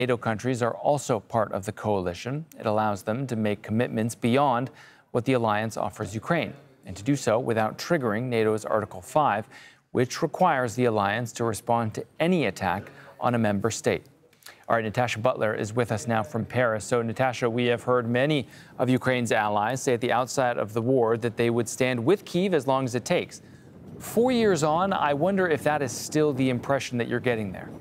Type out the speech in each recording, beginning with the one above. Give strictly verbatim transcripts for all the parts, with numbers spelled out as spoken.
NATO countries are also part of the coalition. It allows them to make commitments beyond what the alliance offers Ukraine, and to do so without triggering NATO's Article five, which requires the alliance to respond to any attack on a member state. All right, Natasha Butler is with us now from Paris. So, Natasha, we have heard many of Ukraine's allies say at the outset of the war that they would stand with Kyiv as long as it takes. Four years on, I wonder if that is still the impression that you're getting there.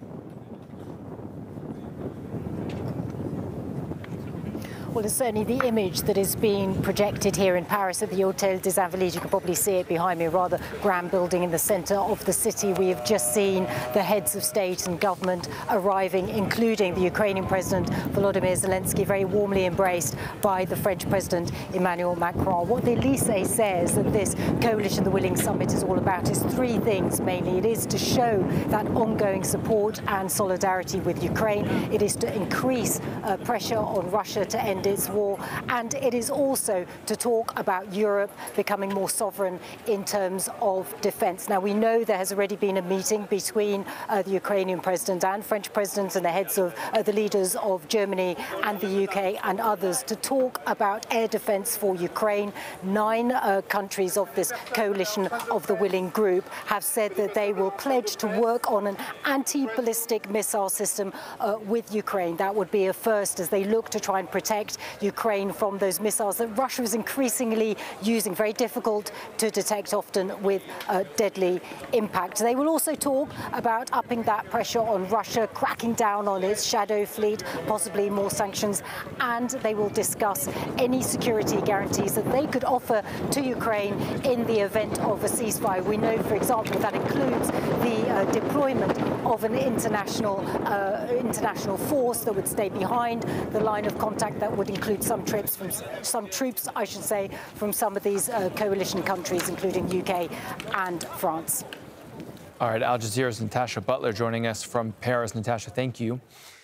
Well, it's certainly the image that is being projected here in Paris at the Hôtel des Invalides. You can probably see it behind me, a rather grand building in the centre of the city. We have just seen the heads of state and government arriving, including the Ukrainian President Volodymyr Zelensky, very warmly embraced by the French President Emmanuel Macron. What the Elysée says that this Coalition the Willing Summit is all about is three things mainly. It is to show that ongoing support and solidarity with Ukraine. It is to increase uh, pressure on Russia to end its war, and it is also to talk about Europe becoming more sovereign in terms of defence. Now, we know there has already been a meeting between uh, the Ukrainian president and French president and the heads of uh, the leaders of Germany and the U K and others to talk about air defence for Ukraine. Nine uh, countries of this coalition of the willing group have said that they will pledge to work on an anti-ballistic missile system uh, with Ukraine. That would be a first as they look to try and protect Ukraine from those missiles that Russia is increasingly using, very difficult to detect, often with uh, deadly impact. They will also talk about upping that pressure on Russia, cracking down on its shadow fleet, possibly more sanctions, and they will discuss any security guarantees that they could offer to Ukraine in the event of a ceasefire. We know, for example, that includes the uh, deployment of an international uh, international force that would stay behind the line of contact, that would include some trips from some troops, I should say, from some of these uh, coalition countries, including U K and France. All right, Al Jazeera's Natasha Butler joining us from Paris. Natasha, thank you.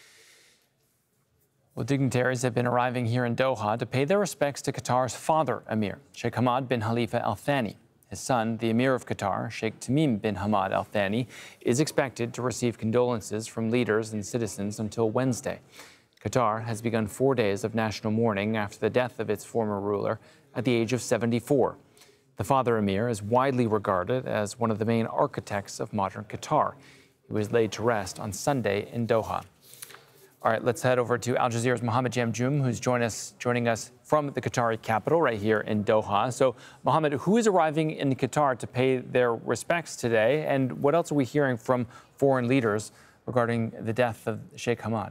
Well, dignitaries have been arriving here in Doha to pay their respects to Qatar's father, Emir, Sheikh Hamad bin Khalifa Al Thani. His son, the Emir of Qatar, Sheikh Tamim bin Hamad Al Thani, is expected to receive condolences from leaders and citizens until Wednesday. Qatar has begun four days of national mourning after the death of its former ruler at the age of seventy-four. The father Emir is widely regarded as one of the main architects of modern Qatar. He was laid to rest on Sunday in Doha. All right, let's head over to Al Jazeera's Mohammed Jamjoom, who's join us, joining us from the Qatari capital right here in Doha. So, Mohammed, who is arriving in Qatar to pay their respects today, and what else are we hearing from foreign leaders regarding the death of Sheikh Hamad?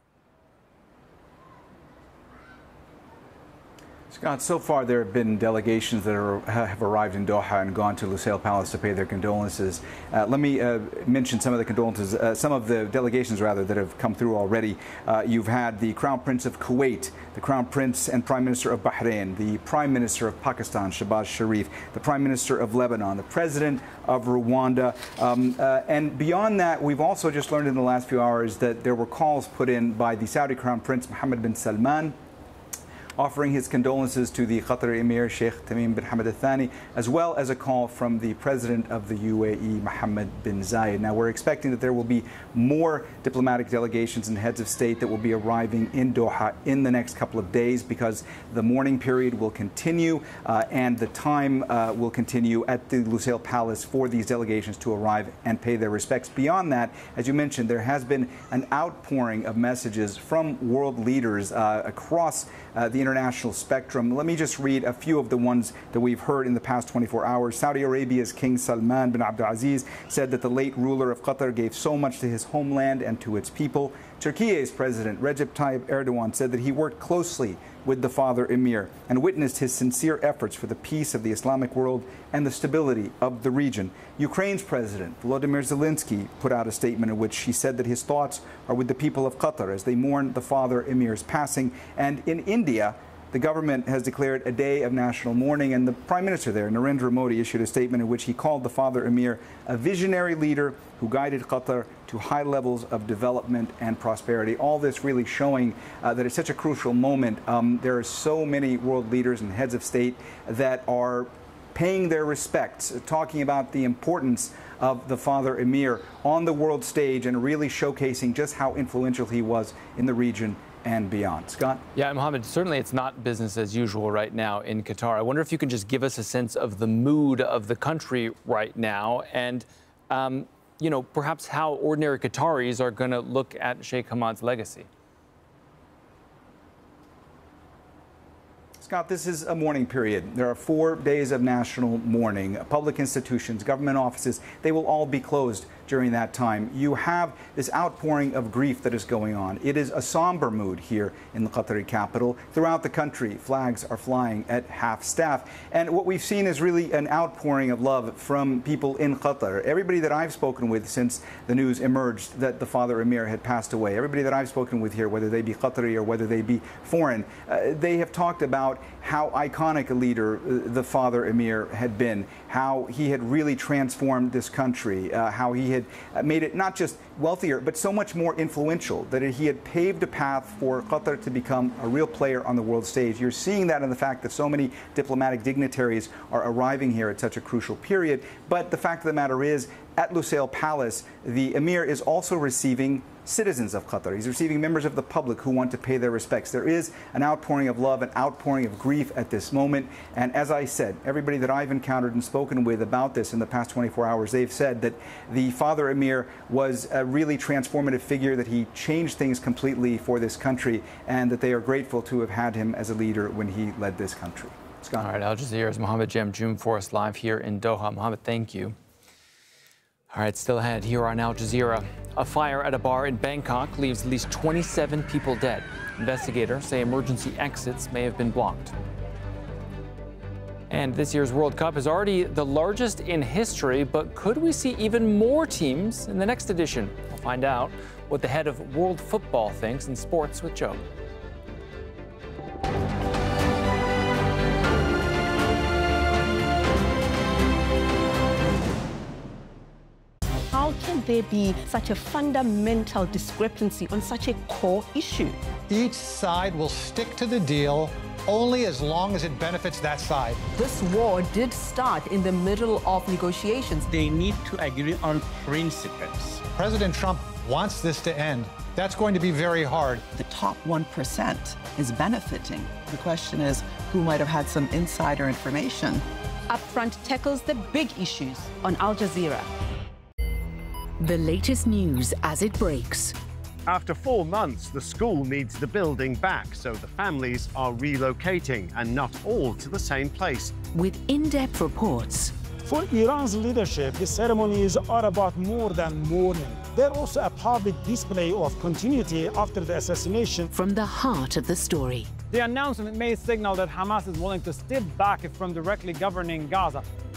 Scott, so far there have been delegations that are, have arrived in Doha and gone to Lusail Palace to pay their condolences. Uh, let me uh, mention some of the condolences, uh, some of the delegations rather that have come through already. Uh, you've had the Crown Prince of Kuwait, the Crown Prince and Prime Minister of Bahrain, the Prime Minister of Pakistan, Shehbaz Sharif, the Prime Minister of Lebanon, the President of Rwanda. Um, uh, and beyond that, we've also just learned in the last few hours that there were calls put in by the Saudi Crown Prince Mohammed bin Salman, offering his condolences to the Qatari Emir Sheikh Tamim bin Hamad Al Thani, as well as a call from the President of the U A E, Mohammed bin Zayed. Now, we're expecting that there will be more diplomatic delegations and heads of state that will be arriving in Doha in the next couple of days, because the mourning period will continue uh, and the time uh, will continue at the Lusail Palace for these delegations to arrive and pay their respects. Beyond that, as you mentioned, there has been an outpouring of messages from world leaders uh, across uh, the international spectrum. Let me just read a few of the ones that we've heard in the past twenty-four hours. Saudi Arabia's King Salman bin Abdulaziz said that the late ruler of Qatar gave so much to his homeland and to its people. Turkey's President Recep Tayyip Erdogan said that he worked closely with the father Emir and witnessed his sincere efforts for the peace of the Islamic world and the stability of the region. Ukraine's President Volodymyr Zelensky put out a statement in which he said that his thoughts are with the people of Qatar as they mourn the father Emir's passing. And in India, the government has declared a day of national mourning, and the Prime Minister there, Narendra Modi, issued a statement in which he called the father Emir a visionary leader who guided Qatar to high levels of development and prosperity. All this really showing uh, that it's such a crucial moment. Um, there are so many world leaders and heads of state that are paying their respects, talking about the importance of the father emir on the world stage and really showcasing just how influential he was in the region and beyond. Scott? Yeah, Mohammed, certainly it's not business as usual right now in Qatar. I wonder if you can just give us a sense of the mood of the country right now and, um, you know, perhaps how ordinary Qataris are going to look at Sheikh Hamad's legacy. Scott, this is a mourning period. There are four days of national mourning. Public institutions, government offices, they will all be closed during that time. You have this outpouring of grief that is going on. It is a somber mood here in the Qatari capital. Throughout the country, flags are flying at half staff. And what we've seen is really an outpouring of love from people in Qatar. Everybody that I've spoken with since the news emerged that the father emir had passed away, everybody that I've spoken with here, whether they be Qatari or whether they be foreign, uh, they have talked about how iconic a leader uh, the father emir had been, how he had really transformed this country, uh, how he had made it not just wealthier, but so much more influential, that he had paved a path for Qatar to become a real player on the world stage. You're seeing that in the fact that so many diplomatic dignitaries are arriving here at such a crucial period. But the fact of the matter is, at Lusail Palace, the emir is also receiving citizens of Qatar. He's receiving members of the public who want to pay their respects. There is an outpouring of love, an outpouring of grief at this moment. And as I said, everybody that I've encountered and spoken with about this in the past twenty-four hours, they've said that the father emir was a really transformative figure, that he changed things completely for this country, and that they are grateful to have had him as a leader when he led this country. Scott. All right, Al Jazeera's Mohammed Jamjoom for us live here in Doha. Mohammed, thank you. All right, still ahead here on Al Jazeera. A fire at a bar in Bangkok leaves at least twenty-seven people dead. Investigators say emergency exits may have been blocked. And this year's World Cup is already the largest in history, but could we see even more teams in the next edition? We'll find out what the head of World Football thinks in Sports with Joe. How can there be such a fundamental discrepancy on such a core issue? Each side will stick to the deal only as long as it benefits that side. This war did start in the middle of negotiations. They need to agree on principles. President Trump wants this to end. That's going to be very hard. The top one percent is benefiting. The question is, who might have had some insider information? Upfront tackles the big issues on Al Jazeera. The latest news as it breaks. After four months, the school needs the building back, so the families are relocating, and not all to the same place. With in-depth reports. For Iran's leadership, the ceremonies are about more than mourning. They're also a public display of continuity after the assassination. From the heart of the story. The announcement may signal that Hamas is willing to step back from directly governing Gaza.